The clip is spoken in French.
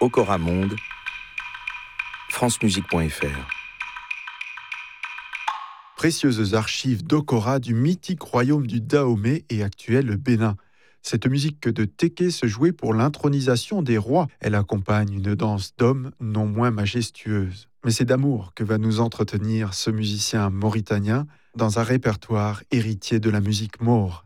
Okora Monde, francemusique.fr. Précieuses archives d'Okora du mythique royaume du Dahomey et actuel Bénin. Cette musique de Téké se jouait pour l'intronisation des rois. Elle accompagne une danse d'hommes non moins majestueuse. Mais c'est d'amour que va nous entretenir ce musicien mauritanien dans un répertoire héritier de la musique maure.